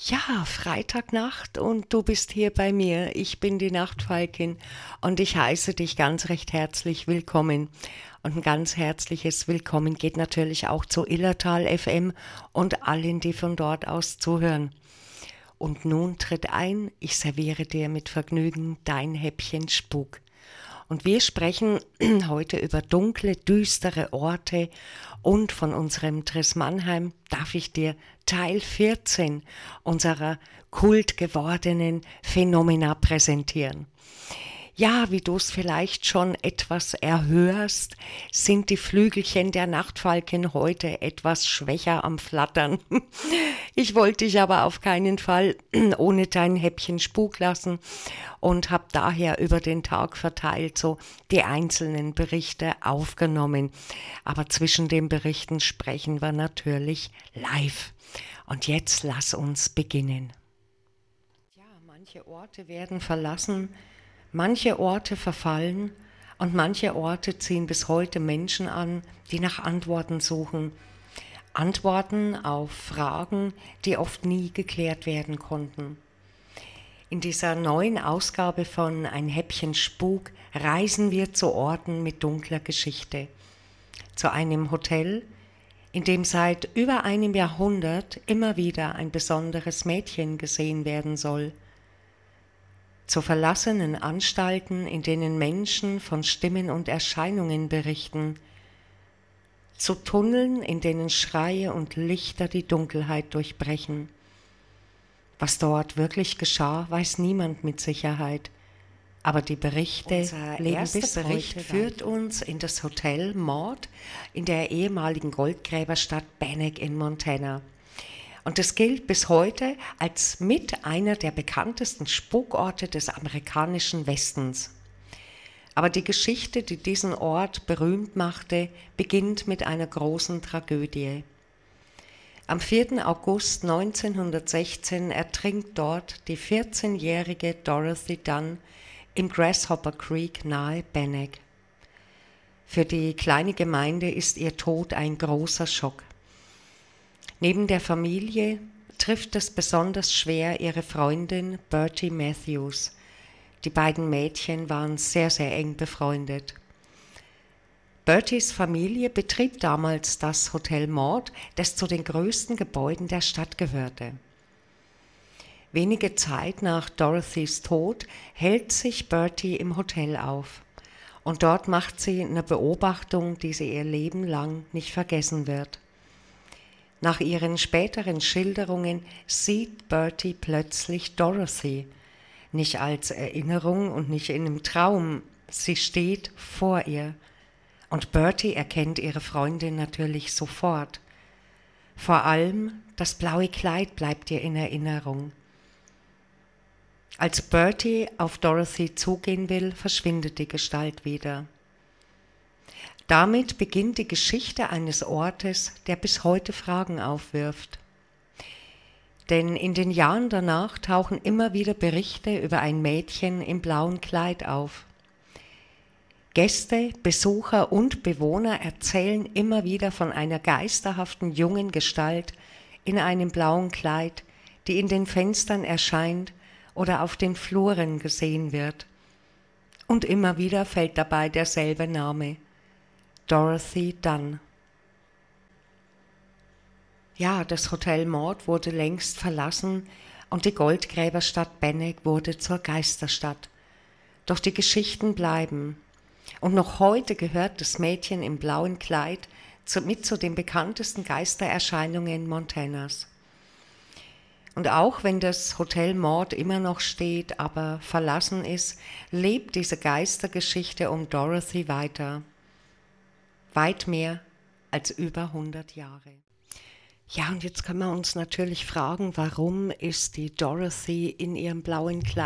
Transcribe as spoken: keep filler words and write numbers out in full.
Ja, Freitagnacht und du bist hier bei mir. Ich bin die Nachtfalkin und ich heiße dich ganz recht herzlich willkommen. Und ein ganz herzliches Willkommen geht natürlich auch zu Illertal F M und allen, die von dort aus zuhören. Und nun tritt ein, ich serviere dir mit Vergnügen dein Häppchen Spuk. Und wir sprechen heute über dunkle, düstere Orte und von unserem Triss Mannheim darf ich dir Teil vierzehn unserer kultgewordenen Phänomena präsentieren. Ja, wie du es vielleicht schon etwas erhörst, sind die Flügelchen der Nachtfalken heute etwas schwächer am Flattern. Ich wollte dich aber auf keinen Fall ohne dein Häppchen Spuk lassen und habe daher über den Tag verteilt so die einzelnen Berichte aufgenommen. Aber zwischen den Berichten sprechen wir natürlich live. Und jetzt lass uns beginnen. Ja, manche Orte werden verlassen, manche Orte verfallen und manche Orte ziehen bis heute Menschen an, die nach Antworten suchen. Antworten auf Fragen, die oft nie geklärt werden konnten. In dieser neuen Ausgabe von Ein Häppchen Spuk reisen wir zu Orten mit dunkler Geschichte. Zu einem Hotel, in dem seit über einem Jahrhundert immer wieder ein besonderes Mädchen gesehen werden soll. Zu verlassenen Anstalten, in denen Menschen von Stimmen und Erscheinungen berichten. Zu Tunneln, in denen Schreie und Lichter die Dunkelheit durchbrechen. Was dort wirklich geschah, weiß niemand mit Sicherheit. Aber die Berichte Unser leben erster bis Bericht heute führt weiter. uns in das Hotel Mord in der ehemaligen Goldgräberstadt Bannack in Montana. Und es gilt bis heute als mit einer der bekanntesten Spukorte des amerikanischen Westens. Aber die Geschichte, die diesen Ort berühmt machte, beginnt mit einer großen Tragödie. Am vierten August neunzehnhundertsechzehn ertrinkt dort die vierzehnjährige Dorothy Dunn im Grasshopper Creek nahe Bannack. Für die kleine Gemeinde ist ihr Tod ein großer Schock. Neben der Familie trifft es besonders schwer ihre Freundin Bertie Matthews. Die beiden Mädchen waren sehr, sehr eng befreundet. Berties Familie betrieb damals das Hotel Mord, das zu den größten Gebäuden der Stadt gehörte. Wenige Zeit nach Dorothys Tod hält sich Bertie im Hotel auf. Und dort macht sie eine Beobachtung, die sie ihr Leben lang nicht vergessen wird. Nach ihren späteren Schilderungen sieht Bertie plötzlich Dorothy, nicht als Erinnerung und nicht in einem Traum, sie steht vor ihr. Und Bertie erkennt ihre Freundin natürlich sofort. Vor allem das blaue Kleid bleibt ihr in Erinnerung. Als Bertie auf Dorothy zugehen will, verschwindet die Gestalt wieder. Damit beginnt die Geschichte eines Ortes, der bis heute Fragen aufwirft. Denn in den Jahren danach tauchen immer wieder Berichte über ein Mädchen im blauen Kleid auf. Gäste, Besucher und Bewohner erzählen immer wieder von einer geisterhaften jungen Gestalt in einem blauen Kleid, die in den Fenstern erscheint oder auf den Fluren gesehen wird. Und immer wieder fällt dabei derselbe Name: Dorothy Dunn. Ja, das Hotel Mord wurde längst verlassen und die Goldgräberstadt Bannack wurde zur Geisterstadt. Doch die Geschichten bleiben. Und noch heute gehört das Mädchen im blauen Kleid zu, mit zu den bekanntesten Geistererscheinungen Montanas. Und auch wenn das Hotel Mord immer noch steht, aber verlassen ist, lebt diese Geistergeschichte um Dorothy weiter. Weit mehr als über hundert Jahre. Ja, und jetzt können wir uns natürlich fragen, warum ist die Dorothy in ihrem blauen Kleid